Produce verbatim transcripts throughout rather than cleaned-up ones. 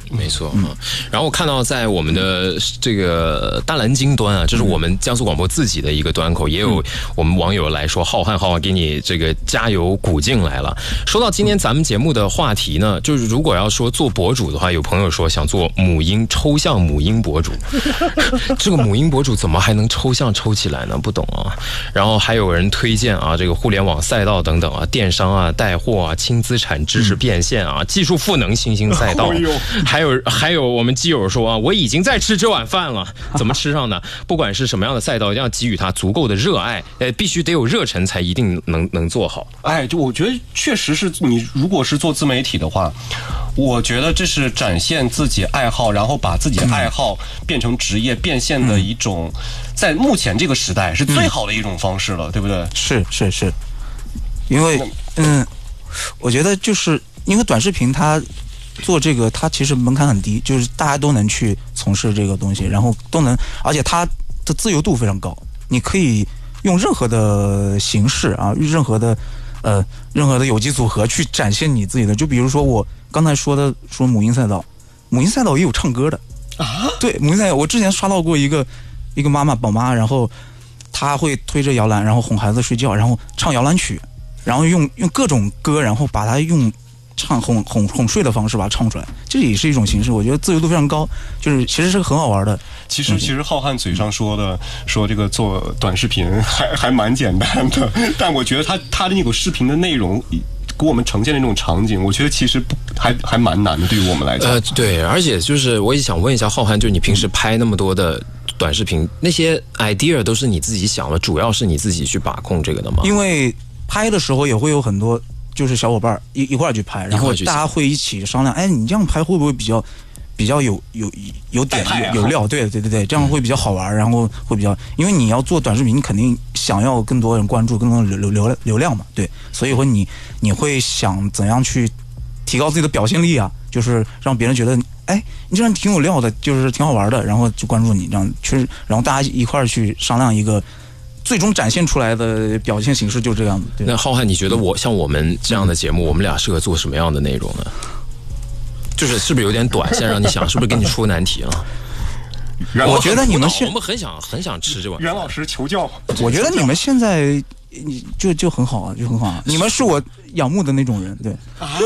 没错。嗯，然后我看到在我们的这个大蓝鲸端啊，这是我们江苏广播自己的一个端口，也有我们网友来说，浩瀚浩瀚给你这个加油鼓劲来了。说到今天咱们节目的话题呢，就是如果要说做博主的话，有朋友说想做母婴抽象母婴博主，这个母婴博主怎么还能抽象抽起来呢？不懂啊。然后还有人推荐啊，这个互联网赛道等等啊，电商啊、带货啊、轻资产知识变现啊、技术赋能新兴赛道，还有还有我们基友说啊，我已经在吃这碗饭了，怎么吃上呢？不管是什么样的赛道，一定要给予它足够的热爱，呃，必须得有热忱才一定能能做好。 哎，就我觉得确实是你如果是做自媒体的话，我觉得这是展现自己爱好，然后把自己爱好变成职业变现的一种，在目前这个时代是最好的一种方式了，对不对？ 是是是，因为嗯，我觉得就是因为短视频它做这个，它其实门槛很低，就是大家都能去从事这个东西，然后都能，而且它的自由度非常高，你可以用任何的形式啊，任何的呃任何的有机组合去展现你自己的。就比如说我刚才说的说母婴赛道，母婴赛道也有唱歌的啊，对，母婴赛道我之前刷到过一个一个妈妈宝妈，然后她会推着摇篮，然后哄孩子睡觉，然后唱摇篮曲，然后用用各种歌，然后把它用唱哄哄哄睡的方式把它唱出来，这也是一种形式。我觉得自由度非常高，就是其实是个很好玩的。 其实其实浩瀚嘴上说的说这个做短视频还还蛮简单的，但我觉得他他的那个视频的内容给我们呈现的那种场景，我觉得其实不还还蛮难的，对于我们来讲。 呃，对，而且就是我也想问一下浩瀚，就是你平时拍那么多的短视频，那些 idea 都是你自己想的，主要是你自己去把控这个的吗？ 因为拍的时候也会有很多就是小伙伴一一块儿去拍，然后大家会一起商量，哎，你这样拍会不会比较比较有有有点有有料？对对对对，这样会比较好玩，然后会比较，因为你要做短视频，你肯定想要更多人关注，更多的流流流量嘛，对，所以说你你会想怎样去提高自己的表现力啊，就是让别人觉得，哎，你这人挺有料的，就是挺好玩的，然后就关注你，这样确实，然后大家一块儿去商量一个最终展现出来的表现形式，就这样子。对， 那浩瀚，你觉得我像我们这样的节目，我们俩适合做什么样的内容呢？就是是不是有点短？现在让你想，是不是给你出难题了？ 我觉得你们现我们很想很想吃这碗。 袁老师求教。 我觉得你们现在就就很好啊，就很好啊。你们是我仰慕的那种人，对。啊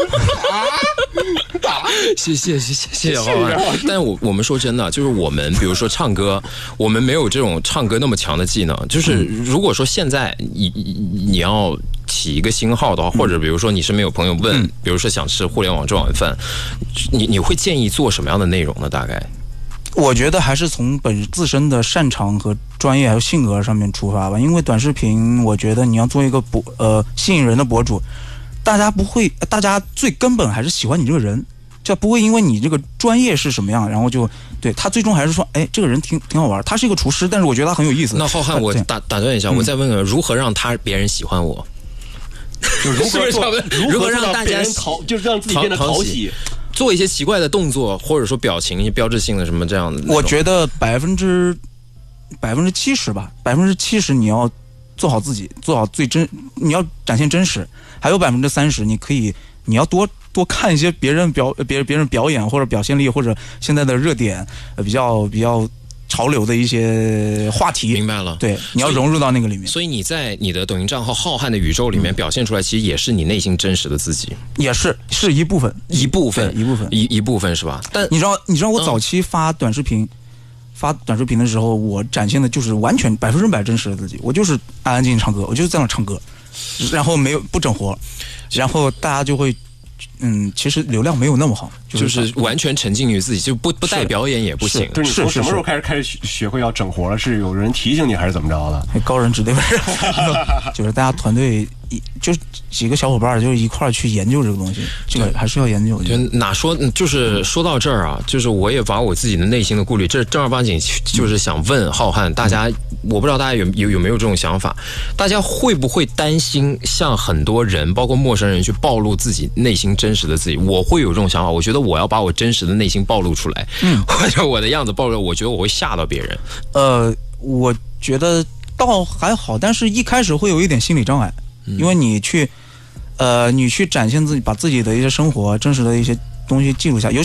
谢谢谢谢谢谢浩瀚。但我我们说真的，就是我们比如说唱歌，我们没有这种唱歌那么强的技能。就是如果说现在你你要起一个新号的话，或者比如说你身边有朋友问，嗯、比如说想吃互联网这碗饭，你你会建议做什么样的内容呢？大概？ 我觉得还是从本自身的擅长和专业还有性格上面出发吧。因为短视频，我觉得你要做一个博呃吸引人的博主，大家不会，大家最根本还是喜欢你这个人。这不会因为你这个专业是什么样，然后就对他最终还是说，哎，这个人挺挺好玩。他是一个厨师，但是我觉得他很有意思。 那浩瀚，我打打断一下，嗯、我再问问，如何让他别人喜欢我？ 就如何做如何让大家讨，就是让自己变得讨喜， 做一些奇怪的动作，或者说表情一些标志性的什么这样的。 我觉得百分之百分之七十吧，百分之七十你要做好自己，做好最真，你要展现真实。还有百分之三十，你可以你要多。多看一些别人表别别人表演或者表现力或者现在的热点呃比较比较潮流的一些话题， 明白了？ 对，你要融入到那个里面。 所以你在你的抖音账号浩瀚的宇宙里面表现出来，其实也是你内心真实的自己， 也是是一部分， 一部分， 一部分， 一一部分是吧？但你知道，你知道我早期发短视频。嗯发短视频的时候，我展现的就是完全百分之百真实的自己，我就是安安静静唱歌，我就是在那唱歌，然后没有不整活，然后大家就会。嗯，其实流量没有那么好， 就是、就是完全沉浸于自己，就不不带表演也不行。 是，你从什么时候开始开始学会要整活了？是有人提醒你，还是怎么着的？ 高人指点，就是大家团队一就是几个小伙伴，就是一块儿去研究这个东西，这个还是要研究。 就哪说，就是说到这儿啊，就是我也把我自己的内心的顾虑，这正儿八经就是想问浩瀚，大家，我不知道大家有有有没有这种想法，大家会不会担心向很多人，包括陌生人去暴露自己内心真实的自己？我会有这种想法，我觉得我要把我真实的内心暴露出来，嗯，或者我的样子暴露，我觉得我会吓到别人。 呃，我觉得倒还好，但是一开始会有一点心理障碍，嗯、因为你去，呃，你去展现自己，把自己的一些生活、真实的一些东西记录下，尤